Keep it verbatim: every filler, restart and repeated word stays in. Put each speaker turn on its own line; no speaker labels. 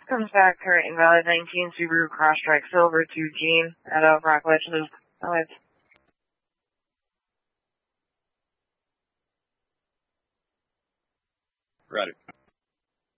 Comes back, current invalid nineteen Subaru Crosstrek Silver to Gene at uh, Rockledge Loop. Alright.
Ready.